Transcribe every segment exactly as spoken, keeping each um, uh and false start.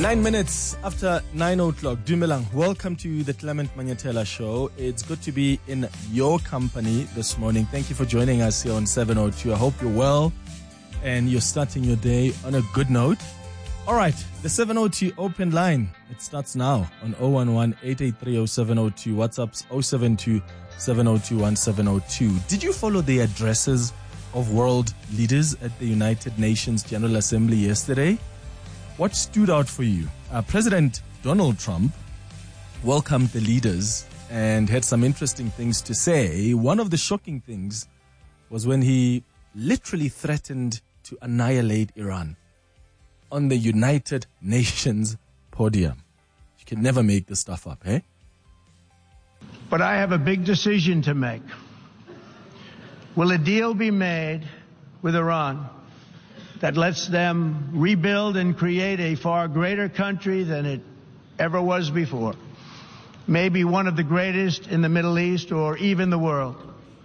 Nine minutes after nine o'clock. Dumelang, welcome to the Clement Manyatela Show. It's good to be in your company this morning. Thank you for joining us here on seven oh two. I hope you're well and you're starting your day on a good note. All right, the seven oh two open line. It starts now on oh one one, eight eight three, oh seven oh two. WhatsApp's oh seven two, seven oh two, one seven oh two. Did you follow the addresses of world leaders at the United Nations General Assembly yesterday? What stood out for you? Uh, President Donald Trump welcomed the leaders and had some interesting things to say. One of the shocking things was when he literally threatened to annihilate Iran on the United Nations podium. You can never make this stuff up, eh? But I have a big decision to make. Will a deal be made with Iran that lets them rebuild and create a far greater country than it ever was before? Maybe one of the greatest in the Middle East or even the world.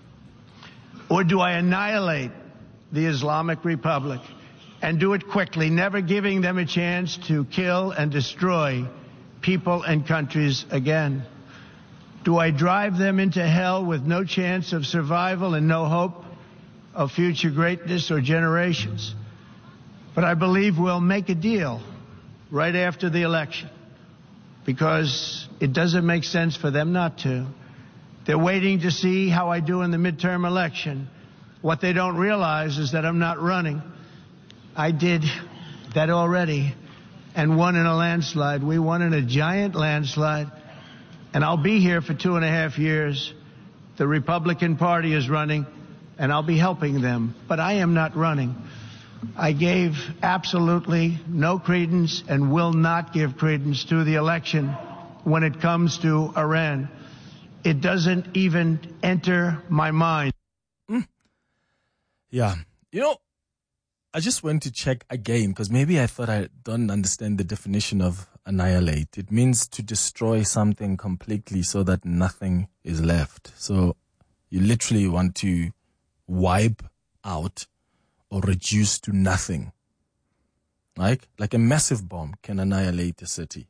Or do I annihilate the Islamic Republic and do it quickly, never giving them a chance to kill and destroy people and countries again? Do I drive them into hell with no chance of survival and no hope of future greatness or generations? But I believe we'll make a deal right after the election, because it doesn't make sense for them not to. They're waiting to see how I do in the midterm election. What they don't realize is that I'm not running. I did that already and won in a landslide. We won in a giant landslide, and I'll be here for two and a half years. The Republican Party is running, and I'll be helping them, but I am not running. I gave absolutely no credence and will not give credence to the election when it comes to Iran. It doesn't even enter my mind. Mm. Yeah. You know, I just went to check again because maybe I thought I don't understand the definition of annihilate. It means to destroy something completely so that nothing is left. So you literally want to wipe out or reduce to nothing. Like, like a massive bomb can annihilate a city.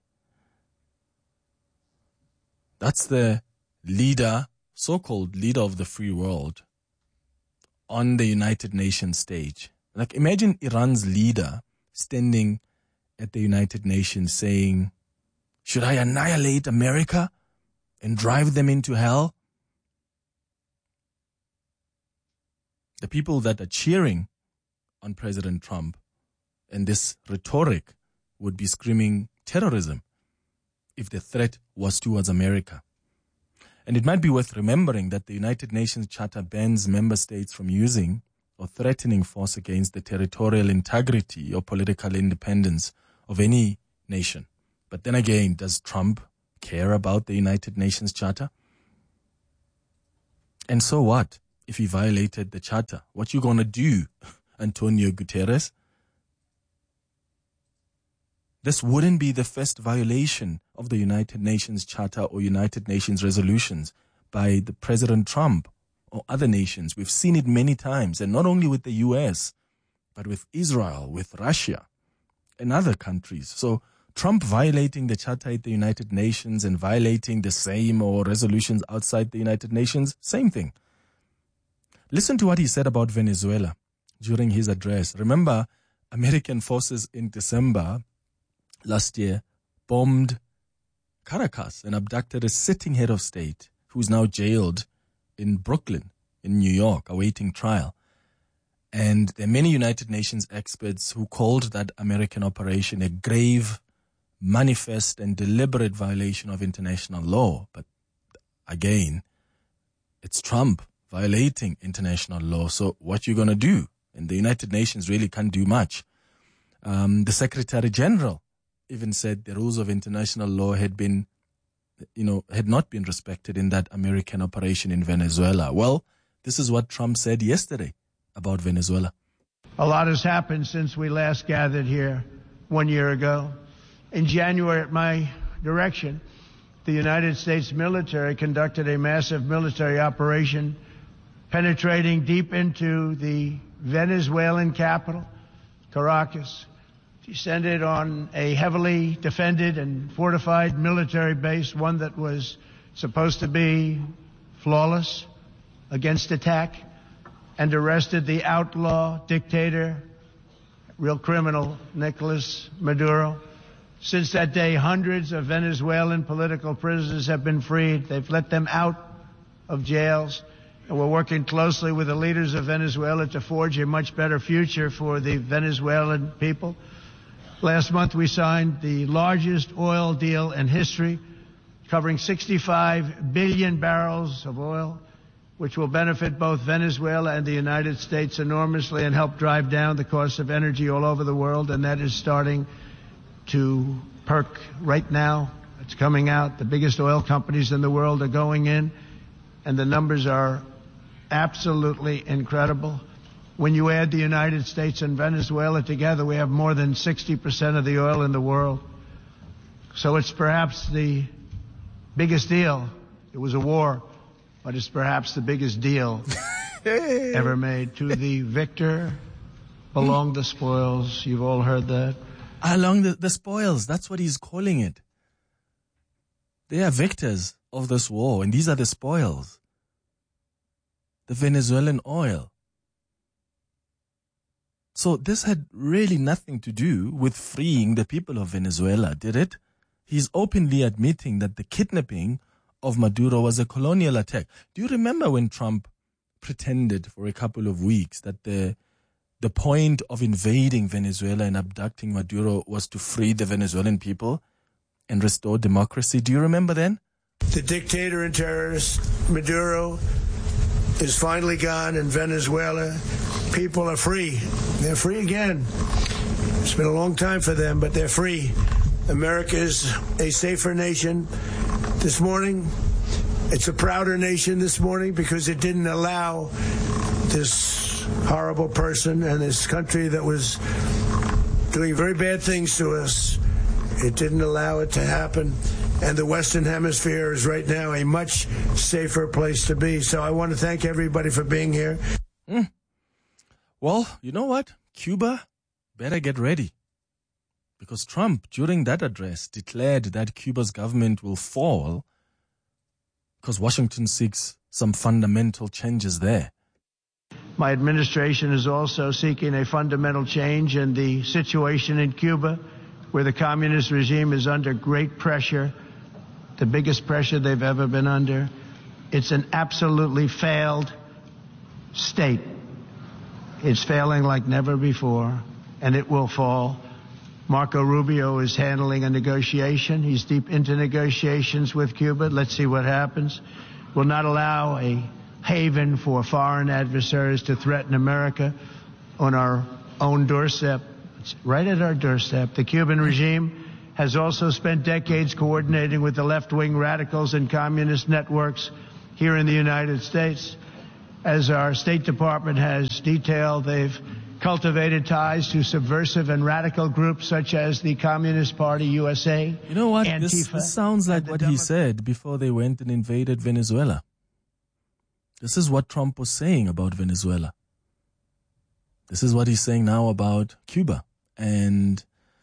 That's the leader, so-called leader of the free world, on the United Nations stage. Like, imagine Iran's leader standing at the United Nations saying, should I annihilate America and drive them into hell? The people that are cheering on President Trump and this rhetoric would be screaming terrorism if the threat was towards America. And it might be worth remembering that the United Nations Charter bans member states from using or threatening force against the territorial integrity or political independence of any nation. But then again, does Trump care about the United Nations Charter? And so what if he violated the Charter? What you gonna do, Antonio Guterres? This wouldn't be the first violation of the United Nations Charter or United Nations resolutions by the President Trump or other nations. We've seen it many times, and not only with the U S, but with Israel, with Russia, and other countries. So Trump violating the Charter at the United Nations and violating the same or resolutions outside the United Nations, same thing. Listen to what he said about Venezuela during his address. Remember, American forces in December last year bombed Caracas and abducted a sitting head of state who's now jailed in Brooklyn, in New York, awaiting trial. And there are many United Nations experts who called that American operation a grave, manifest and deliberate violation of international law. But again, it's Trump violating international law. So what you going to do? And the United Nations really can't do much. Um, the Secretary General even said the rules of international law had been, you know, had not been respected in that American operation in Venezuela. Well, this is what Trump said yesterday about Venezuela. A lot has happened since we last gathered here one year ago. In January, at my direction, the United States military conducted a massive military operation penetrating deep into the Venezuelan capital, Caracas. descended on a heavily defended and fortified military base, one that was supposed to be flawless against attack, and arrested the outlaw dictator, real criminal, Nicolas Maduro. Since that day, hundreds of Venezuelan political prisoners have been freed. They've let them out of jails. And we're working closely with the leaders of Venezuela to forge a much better future for the Venezuelan people. Last month, we signed the largest oil deal in history, covering sixty-five billion barrels of oil, which will benefit both Venezuela and the United States enormously and help drive down the cost of energy all over the world. And that is starting to perk right now. It's coming out. The biggest oil companies in the world are going in, and the numbers are absolutely incredible. When you add the United States and Venezuela together, we have more than sixty percent of the oil in the world. So it's perhaps the biggest deal. It was a war, but it's perhaps the biggest deal ever made. To the victor belong the spoils. You've all heard that. Along the, the spoils, that's what he's calling it. They are victors of this war, and these are the spoils. The Venezuelan oil. So this had really nothing to do with freeing the people of Venezuela, did it? He's openly admitting that the kidnapping of Maduro was a colonial attack. Do you remember when Trump pretended for a couple of weeks that the the point of invading Venezuela and abducting Maduro was to free the Venezuelan people and restore democracy? Do you remember then? The dictator and terrorist Maduro is finally gone in Venezuela. People are free. They're free again. It's been a long time for them, but they're free. America is a safer nation this morning. It's a prouder nation this morning because it didn't allow this horrible person and this country that was doing very bad things to us. It didn't allow it to happen. And the Western Hemisphere is right now a much safer place to be. So I want to thank everybody for being here. Mm. Well, you know what? Cuba better get ready. Because Trump, during that address, declared that Cuba's government will fall because Washington seeks some fundamental changes there. My administration is also seeking a fundamental change in the situation in Cuba, where the communist regime is under great pressure, the biggest pressure they've ever been under. It's an absolutely failed state. It's failing like never before, and it will fall. Marco Rubio is handling a negotiation. He's deep into negotiations with Cuba. Let's see what happens. We'll not allow a haven for foreign adversaries to threaten America on our own doorstep. It's right at our doorstep. The Cuban regime has also spent decades coordinating with the left-wing radicals and communist networks here in the United States. As our State Department has detailed, they've cultivated ties to subversive and radical groups such as the Communist Party U S A. You know what? Antifa, this, this sounds like what Demo- he said before they went and invaded Venezuela. This is what Trump was saying about Venezuela. This is what he's saying now about Cuba. And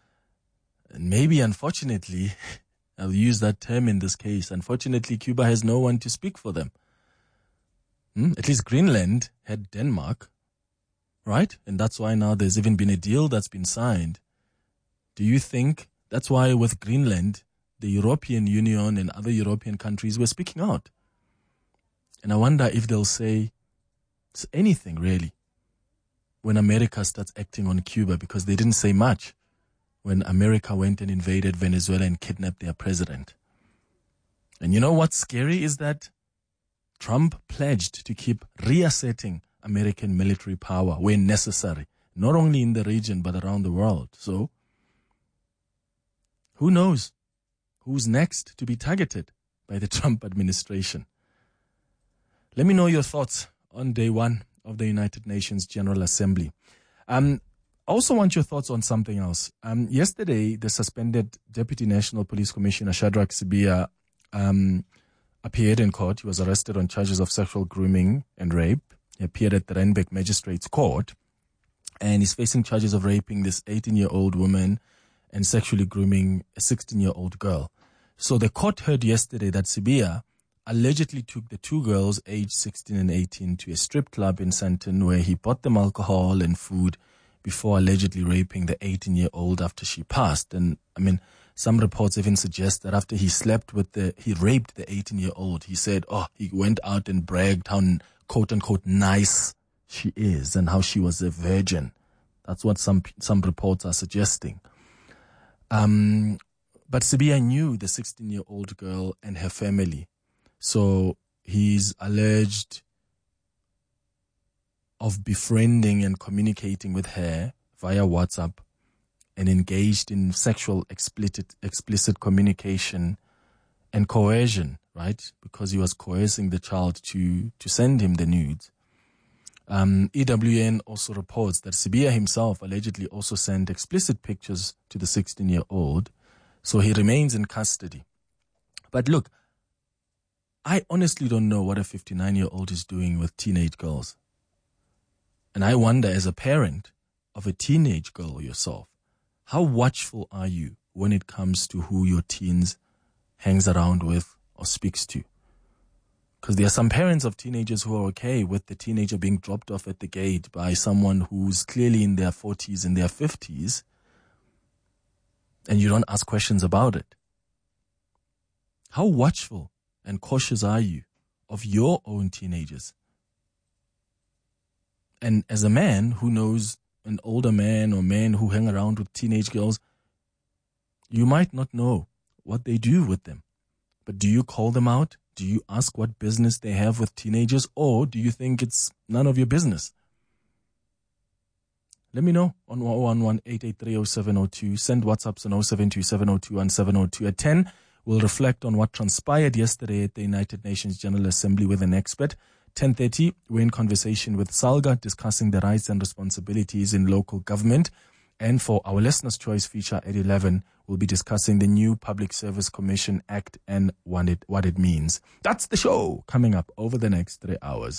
maybe, unfortunately, I'll use that term in this case, unfortunately, Cuba has no one to speak for them. Hmm? At least Greenland had Denmark, right? And that's why now there's even been a deal that's been signed. Do you think that's why with Greenland, the European Union and other European countries were speaking out? And I wonder if they'll say anything, really, when America starts acting on Cuba, because they didn't say much when America went and invaded Venezuela and kidnapped their president. And you know what's scary is that Trump pledged to keep reasserting American military power when necessary, not only in the region but around the world. So, who knows who's next to be targeted by the Trump administration? Let me know your thoughts on day one of the United Nations General Assembly. Um, I also want your thoughts on something else. Um, yesterday, the suspended Deputy National Police Commissioner Shadrack Sibiya um, appeared in court. He was arrested on charges of sexual grooming and rape. He appeared at the Randburg Magistrates Court. and he's facing charges of raping this eighteen-year-old woman and sexually grooming a sixteen-year-old girl. So the court heard yesterday that Sibiya allegedly took the two girls, aged sixteen and eighteen, to a strip club in Sandton where he bought them alcohol and food before allegedly raping the eighteen-year-old after she passed. And, I mean, some reports even suggest that after he slept with the, he raped the eighteen-year-old, he said, oh, he went out and bragged how, quote-unquote, nice she is and how she was a virgin. That's what some some reports are suggesting. Um, but Sibiya knew the sixteen-year-old girl and her family. So he's alleged of befriending and communicating with her via WhatsApp and engaged in sexual explicit, explicit communication and coercion, right? Because he was coercing the child to, to send him the nudes. Um, E W N also reports that Sibiya himself allegedly also sent explicit pictures to the sixteen-year-old. So he remains in custody. But look, I honestly don't know what a fifty-nine-year-old is doing with teenage girls. And I wonder, as a parent of a teenage girl yourself, how watchful are you when it comes to who your teens hangs around with or speaks to? Because there are some parents of teenagers who are okay with the teenager being dropped off at the gate by someone who's clearly in their forties and their fifties, and you don't ask questions about it. How watchful and cautious are you of your own teenagers? And as a man who knows an older man or men who hang around with teenage girls, you might not know what they do with them. But do you call them out? Do you ask what business they have with teenagers? Or do you think it's none of your business? Let me know on zero one one, eight eight three, zero seven zero two. Send WhatsApps on zero seven two, seven zero two, one seven zero two. At ten, we'll reflect on what transpired yesterday at the United Nations General Assembly with an expert. ten thirty, we're in conversation with Salga discussing the rights and responsibilities in local government. And for our Listener's Choice feature at eleven, we'll be discussing the new Public Service Commission Act and what it, what it means. That's the show coming up over the next three hours.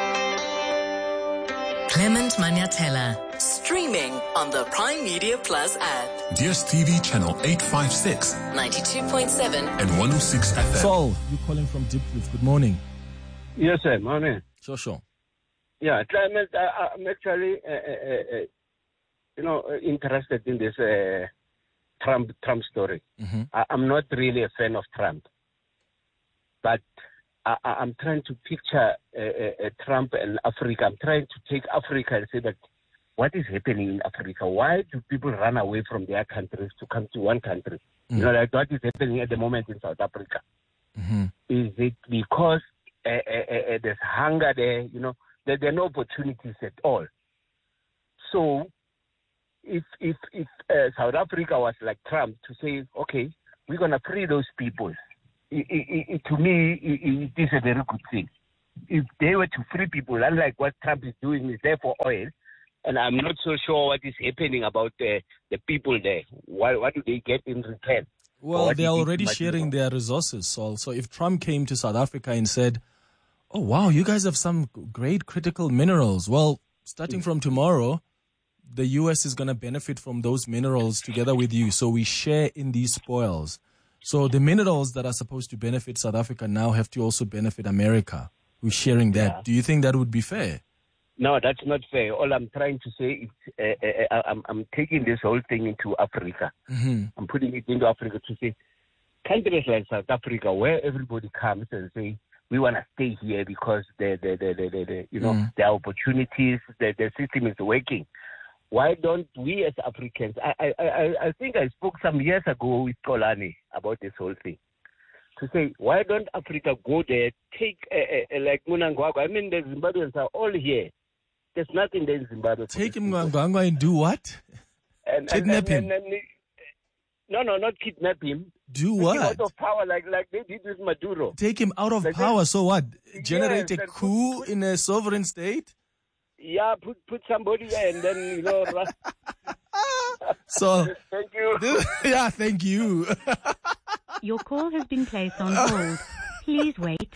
Clement Maniatella, streaming on the Prime Media Plus app. D S T V channel eight fifty-six, ninety-two point seven and one oh six F M. Saul, you calling from Diepkloof. Good morning. Yes, sir. Morning. Sure, sure. Yeah, Clement, I, I'm actually, uh, uh, uh, you know, interested in this uh, Trump Trump story. Mm-hmm. I, I'm not really a fan of Trump, but I, I'm trying to picture uh, uh, Trump and Africa. I'm trying to take Africa and say that what is happening in Africa? Why do people run away from their countries to come to one country? Mm-hmm. You know, like what is happening at the moment in South Africa? Mm-hmm. Is it because uh, uh, uh, there's hunger there? You know, there, there are no opportunities at all. So if if if uh, South Africa was like Trump to say, okay, we're going to free those people, it, it, it, to me, it, it is a very good thing. If they were to free people, unlike what Trump is doing, is there for oil, and I'm not so sure what is happening about the, the people there. What, what do they get in return? Well, they're already sharing their resources, Saul. So if Trump came to South Africa and said, oh, wow, you guys have some great critical minerals. Well, starting from tomorrow, the U S is going to benefit from those minerals together with you. So we share in these spoils. So the minerals that are supposed to benefit South Africa now have to also benefit America. We're sharing that. Yeah. Do you think that would be fair? No, that's not fair. All I'm trying to say is uh, uh, I'm, I'm taking this whole thing into Africa. Mm-hmm. I'm putting it into Africa to say countries like South Africa, where everybody comes and say, we want to stay here because the, the, the, the, the, the you know, Mm. there are opportunities, the, the system is working. Why don't we as Africans, I, I, I, I think I spoke some years ago with Kolani about this whole thing, to say, why don't Africa go there, take uh, uh, like Mnangagwa? I mean, the Zimbabweans are all here. There's nothing there in Zimbabwe. Take him Ngwangwa and do what? And, Kidnap and, and, him? and, and, no, no, not kidnap him. Do Take him what? out of power like, like they did with Maduro. Take him out of Like power. that- So what? Generate Yes, a and put- coup put- in a sovereign state? Yeah, put put somebody there and then, you know. ra- So, Thank you. yeah, thank you. Your call has been placed on hold. Please wait.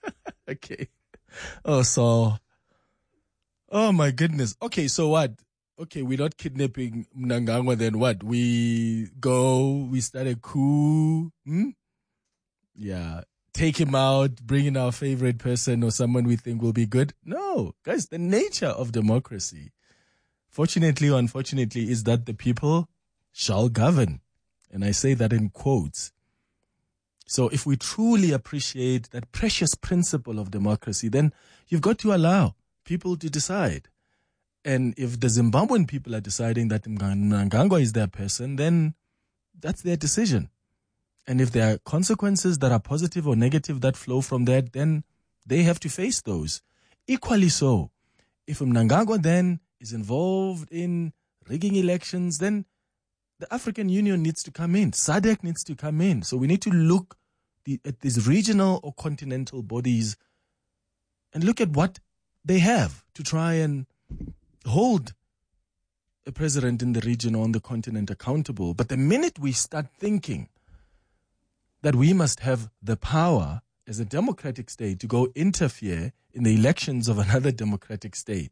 Okay. Oh, so. Oh, my goodness. Okay, so what? okay, we're not kidnapping Mnangagwa, then what? We go, we start a coup, hmm? Yeah, take him out, bring in our favorite person or someone we think will be good. No, guys, the nature of democracy, fortunately or unfortunately, is that the people shall govern. And I say that in quotes. So if we truly appreciate that precious principle of democracy, then you've got to allow people to decide. And if the Zimbabwean people are deciding that Mnangagwa is their person, then that's their decision. And if there are consequences that are positive or negative that flow from that, then they have to face those. Equally so, if Mnangagwa then is involved in rigging elections, then the African Union needs to come in. S A D C needs to come in. So we need to look the, at these regional or continental bodies and look at what they have to try and hold a president in the region or on the continent accountable. But the minute we start thinking that we must have the power as a democratic state to go interfere in the elections of another democratic state,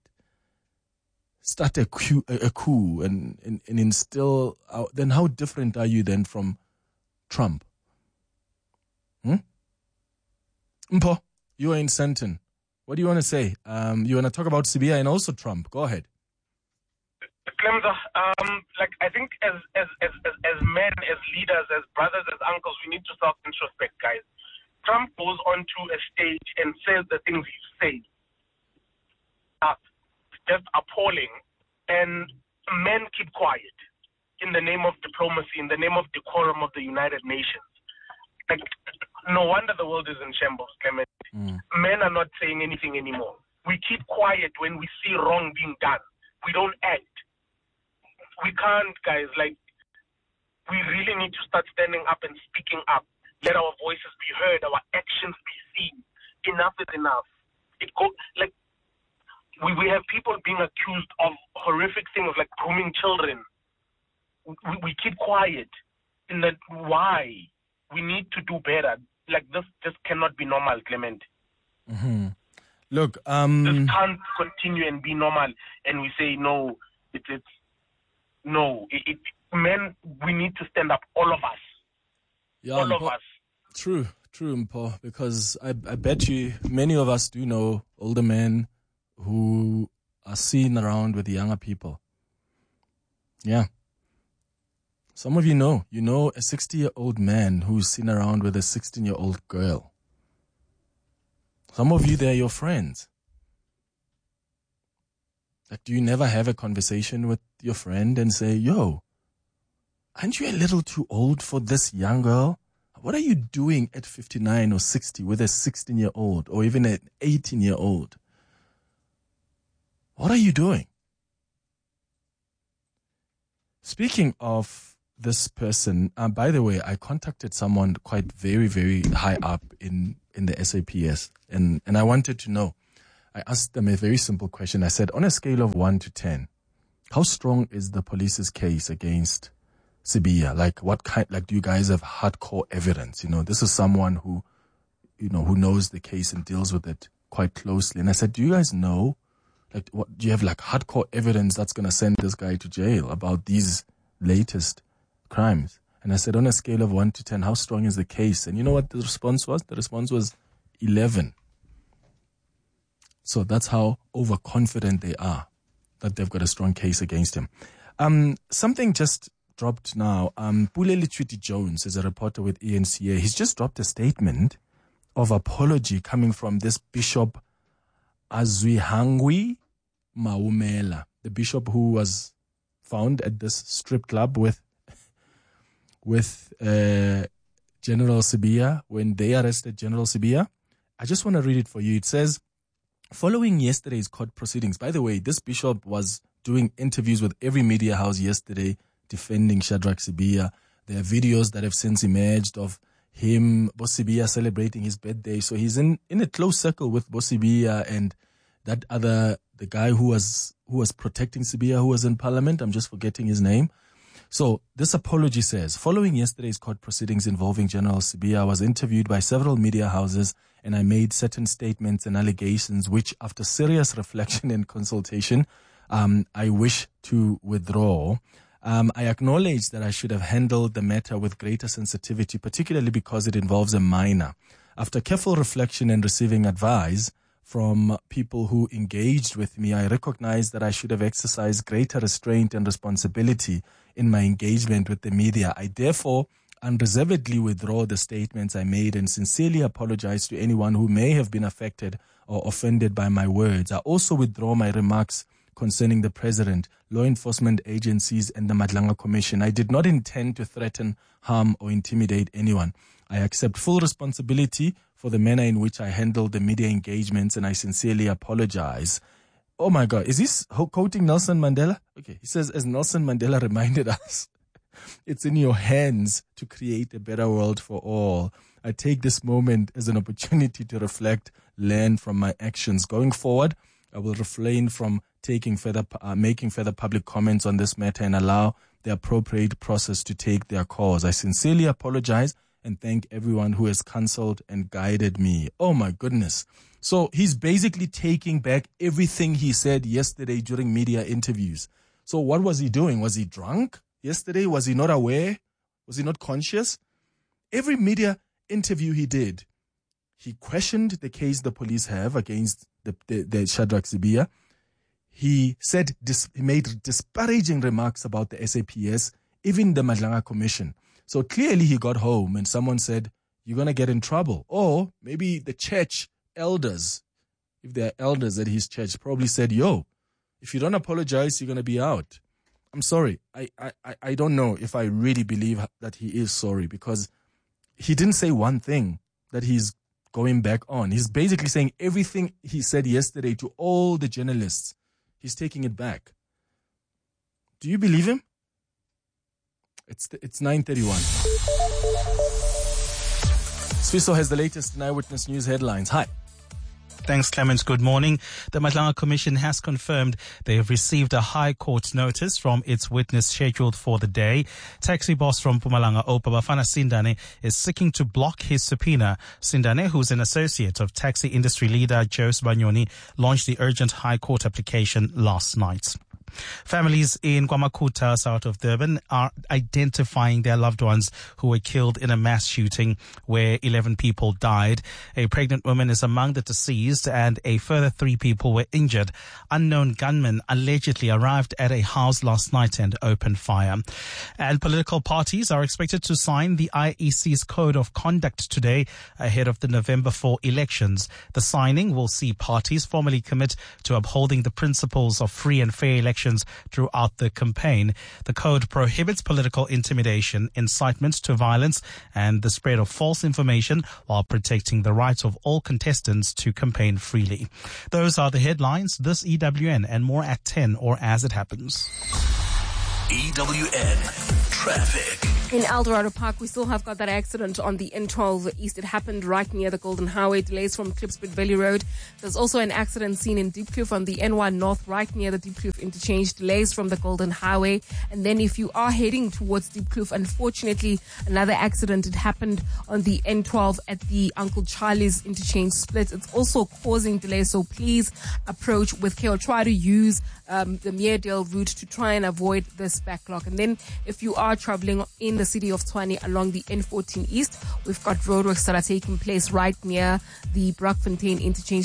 start a coup, a coup and, and, and instill, our, then how different are you then from Trump? Hmm? Mpo, you are in Sandton. What do you want to say? Um, you want to talk about Sibiya and also Trump? Go ahead. Clemza, um, like I think as, as as as as men, as leaders, as brothers, as uncles, we need to self-introspect, guys. Trump goes onto a stage and says the things he says. Uh, just appalling, and men keep quiet in the name of diplomacy, in the name of decorum of the United Nations. Like, no wonder the world is in shambles, Clement. Mm. Men are not saying anything anymore. We keep quiet when we see wrong being done. We don't act. We can't, guys. Like, we really need to start standing up and speaking up. Let our voices be heard, our actions be seen. Enough is enough. It go like we, we have people being accused of horrific things like grooming children. We, we keep quiet. In that, why? We need to do better. Like, this just cannot be normal, Clement. Mm-hmm. Look, um... this can't continue and be normal. And we say, no, it's, it's no. It, it, men, we need to stand up, all of us. Yeah, all of Mpo, us. True, true, Mpo, because I, I bet you many of us do know older men who are seen around with the younger people. Yeah. Some of you know, you know a sixty-year-old man who's seen around with a sixteen-year-old girl. Some of you, they're your friends. Like, do you never have a conversation with your friend and say, yo, aren't you a little too old for this young girl? What are you doing at fifty-nine or sixty with a sixteen-year-old or even an eighteen-year-old? What are you doing? Speaking of this person, uh, by the way, I contacted someone quite very, very high up in, in the S A P S, and, and I wanted to know. I asked them a very simple question. I said, on a scale of one to ten, how strong is the police's case against Sibiya? Like, what kind, like, do you guys have hardcore evidence? You know, this is someone who, you know, who knows the case and deals with it quite closely. And I said, do you guys know, like, what, do you have like hardcore evidence that's going to send this guy to jail about these latest crimes? And I said, on a scale of one to ten, how strong is the case? And you know what the response was? The response was eleven. So that's how overconfident they are that they've got a strong case against him. Um, something just dropped now. Um, Puleli Tweety Jones is a reporter with E N C A. He's just dropped a statement of apology coming from this Bishop Azwihangwi Maumela, the bishop who was found at this strip club with with uh, General Sibiya when they arrested General Sibiya. I just want to read it for you. It says, following yesterday's court proceedings, by the way, this bishop was doing interviews with every media house yesterday defending Shadrach Sibiya. There are videos that have since emerged of him, Sibiya, celebrating his birthday. So he's in, in a close circle with Sibiya and that other, the guy who was who was protecting Sibiya, who was in parliament. I'm just forgetting his name. So this apology says, following yesterday's court proceedings involving General Sibiya, I was interviewed by several media houses and I made certain statements and allegations which, after serious reflection and consultation, Um, I wish to withdraw. Um, I acknowledge that I should have handled the matter with greater sensitivity, particularly because it involves a minor. After careful reflection and receiving advice from people who engaged with me, I recognize that I should have exercised greater restraint and responsibility in my engagement with the media. I therefore unreservedly withdraw the statements I made and sincerely apologize to anyone who may have been affected or offended by my words. I also withdraw my remarks concerning the president, law enforcement agencies, and the Madlanga Commission. I did not intend to threaten, harm, or intimidate anyone. I accept full responsibility for the manner in which I handled the media engagements, and I sincerely apologize. Oh my God, is this quoting Nelson Mandela? Okay, he says, as Nelson Mandela reminded us, it's in your hands to create a better world for all. I take this moment as an opportunity to reflect, learn from my actions. Going forward, I will refrain from taking further, uh, making further public comments on this matter and allow the appropriate process to take their course. I sincerely apologize and thank everyone who has counseled and guided me. Oh my goodness. So he's basically taking back everything he said yesterday during media interviews. So what was he doing? Was he drunk yesterday? Was he not aware? Was he not conscious? Every media interview he did, he questioned the case the police have against the, the, the Shadrach Sibiya. He said, dis, he made disparaging remarks about the S A P S, even the Madlanga Commission. So clearly he got home and someone said, you're going to get in trouble. Or maybe the church elders, if they're elders at his church, probably said, yo, if you don't apologize, you're going to be out. I'm sorry. I, I, I don't know if I really believe that he is sorry, because he didn't say one thing that he's going back on. He's basically saying everything he said yesterday to all the journalists. He's taking it back. Do you believe him? It's it's nine thirty-one. Sfiso has the latest Eyewitness News headlines. Hi. Thanks, Clemens. Good morning. The Madlanga Commission has confirmed they have received a High Court notice from its witness scheduled for the day. Taxi boss from Mpumalanga, Opa Bafana Sindane, is seeking to block his subpoena. Sindane, who's an associate of taxi industry leader Jose Banyoni, launched the urgent High Court application last night. Families in KwaMakhutha, south of Durban, are identifying their loved ones who were killed in a mass shooting where eleven people died. A pregnant woman is among the deceased and a further three people were injured. Unknown gunmen allegedly arrived at a house last night and opened fire. And political parties are expected to sign the I E C's Code of Conduct today ahead of the November fourth elections. The signing will see parties formally commit to upholding the principles of free and fair elections throughout the campaign. The code prohibits political intimidation, incitement to violence, and the spread of false information while protecting the rights of all contestants to campaign freely. Those are the headlines. This E W N and more at ten or as it happens. E W N Traffic. In Eldorado Park, we still have got that accident on the N twelve East. It happened right near the Golden Highway. Delays from Klipspruit Valley Road. There's also an accident seen in Diepkloof on the N one North, right near the Diepkloof interchange. Delays from the Golden Highway. And then if you are heading towards Diepkloof, unfortunately, another accident. It happened on the N twelve at the Uncle Charlie's interchange split. It's also causing delays, so please approach with care or try to use um, the Meredale route to try and avoid this backlog. And then if you are traveling in the city of Tshwane along the N fourteen East, we've got roadworks that are taking place right near the Brockfontein interchange.